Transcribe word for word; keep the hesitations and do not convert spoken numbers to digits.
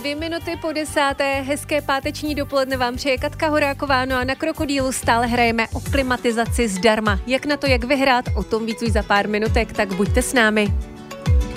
Dvě minuty po desáté, hezké páteční dopoledne vám přeje Katka Horáková, no a na Krokodýlu stále hrajeme o klimatizaci zdarma. Jak na to, jak vyhrát, o tom víc už za pár minutek, tak buďte s námi.